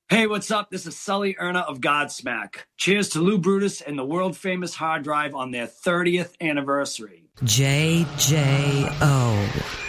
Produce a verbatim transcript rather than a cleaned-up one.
Hey, what's up? This is Sully Erna of Godsmack. Cheers to Lou Brutus and the world-famous hard drive on their thirtieth anniversary. J J O